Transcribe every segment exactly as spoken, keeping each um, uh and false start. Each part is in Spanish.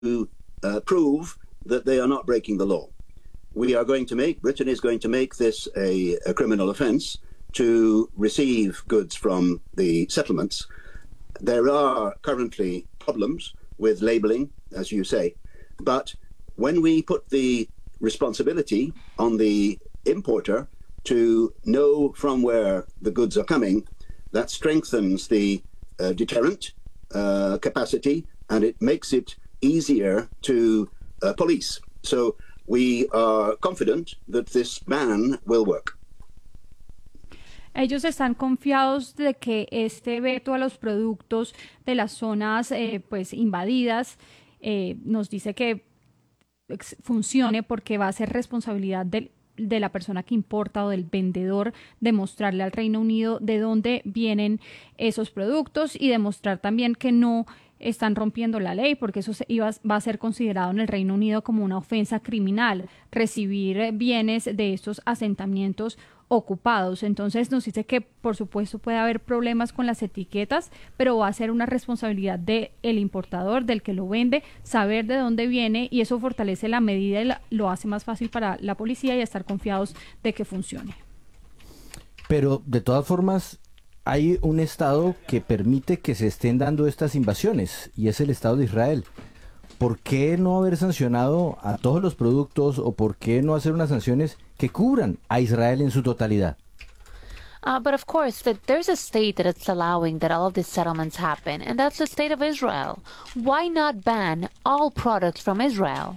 uh, prove that they are not breaking the law. We are going to make, Britain is going to make this a, a criminal offence to receive goods from the settlements. There are currently problems with labelling, as you say, but when we put the responsibility on the importer to know from where the goods are coming, that strengthens the uh, deterrent uh, capacity, and it makes it easier to uh, police. So we are confident that this ban will work. Ellos están confiados de que este veto a los productos de las zonas eh, pues invadidas eh, nos dice que funcione, porque va a ser responsabilidad del de la persona que importa o del vendedor demostrarle al Reino Unido de dónde vienen esos productos y demostrar también que no están rompiendo la ley, porque eso se iba, va a ser considerado en el Reino Unido como una ofensa criminal, recibir bienes de estos asentamientos ocupados. Entonces nos dice que por supuesto puede haber problemas con las etiquetas, pero va a ser una responsabilidad del importador, del que lo vende, saber de dónde viene, y eso fortalece la medida y la, lo hace más fácil para la policía y estar confiados de que funcione. Pero de todas formas hay un estado que permite que se estén dando estas invasiones, y es el Estado de Israel. ¿Por qué no haber sancionado a todos los productos, o por qué no hacer unas sanciones que cubran a Israel en su totalidad? Uh, but of course, that there's a state that it's allowing that all of these settlements happen, and that's the state of Israel. Why not ban all products from Israel?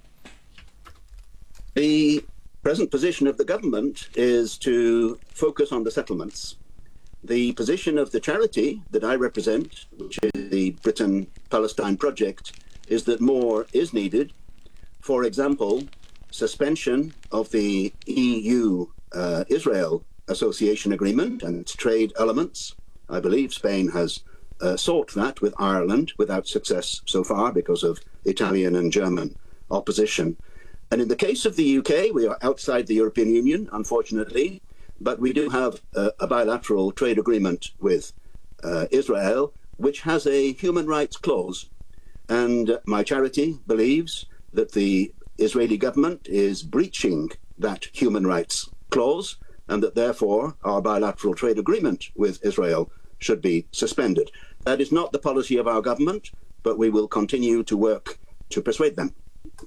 The present position of the government is to focus on the settlements. The position of the charity that I represent, which is the Britain-Palestine Project, is that more is needed. For example, suspension of the E U-Israel uh, Association Agreement and its trade elements. I believe Spain has uh, sought that with Ireland without success so far because of Italian and German opposition. And in the case of the U K, we are outside the European Union, unfortunately, but we do have a, a bilateral trade agreement with uh, Israel, which has a human rights clause. And my charity believes that the Israeli government is breaching that human rights clause, and that therefore our bilateral trade agreement with Israel should be suspended. That is not the policy of our government, but we will continue to work to persuade them.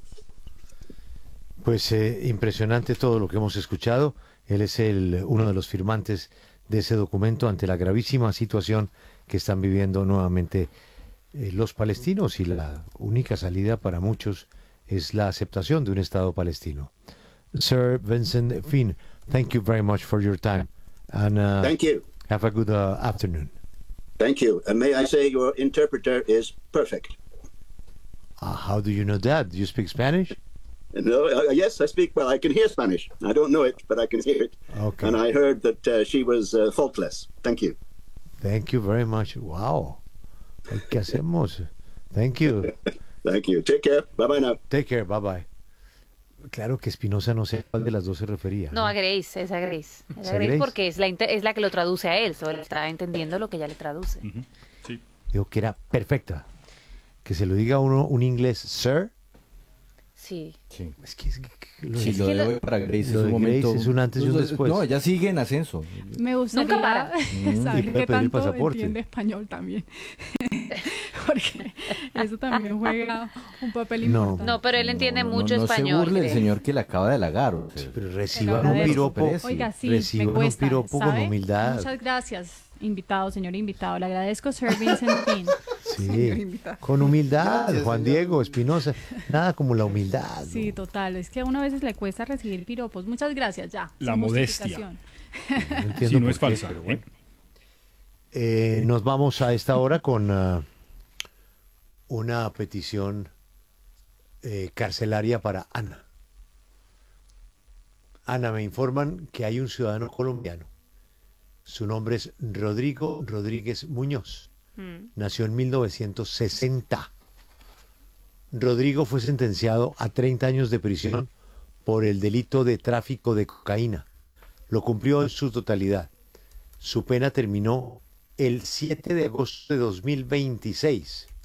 Pues eh, impresionante todo lo que hemos escuchado. Él es el, uno de los firmantes de ese documento ante la gravísima situación que están viviendo nuevamente eh, los palestinos, y la única salida para muchos es la aceptación de un Estado palestino. Sir Vincent Finn, thank you very much for your time. And, uh, thank you. Have a good uh, afternoon. Thank you. And may I say your interpreter is perfect. Uh, how do you know that? Do you speak Spanish? No, uh, yes, I speak, well, I can hear Spanish. I don't know it, but I can hear it. Okay. And I heard that uh, she was uh, faultless. Thank you. Thank you very much. Wow. ¿Qué hacemos? Thank you. Thank you. Take care. Bye-bye now. Take care. Bye-bye. Claro que Espinosa no sé cuál de las dos se refería. No, ¿no? a Grace, es a Grace. Es ¿Es a a Grace, Grace? porque es la, es la que lo traduce a él. Solo está entendiendo lo que ella le traduce. Uh-huh. Sí. Digo que era perfecta. Que se lo diga a uno un inglés, sir. Sí. Sí, Es que, es que- que lo, sí, de- lo que de lo- hoy para Grace lo es de un momento. Grace es un antes y un después. No, ya sigue en ascenso. Me gustaría Nunca para. y saber puede qué pedir tanto pasaporte. entiende español también. Porque eso también juega un papel No. importante. No, pero él entiende No, mucho no, no español. se burle el Grace. señor que le acaba de halagar. O sea, Pero Te reciban lo un agradezco. piropo. Pérez. Oiga, sí, Reciban me un cuesta, piropo con ¿sabe? humildad. Muchas gracias, invitado, señor invitado. Le agradezco, Sir Vincent Finn. Sí, con humildad, Juan Diego Espinosa. Nada como la humildad. ¿no? Sí, total. Es que a uno a veces le cuesta recibir piropos. Muchas gracias, ya. La sin modestia. justificación. No entiendo Sí, no por es qué, falsa. pero bueno. Eh, nos vamos a esta hora con uh, una petición eh, carcelaria para Ana. Ana, me informan que hay un ciudadano colombiano. Su nombre es Rodrigo Rodríguez Muñoz. Mm. Nació en mil novecientos sesenta. Rodrigo fue sentenciado a treinta años de prisión por el delito de tráfico de cocaína. Lo cumplió en su totalidad. Su pena terminó el siete de agosto de dos mil veintiséis.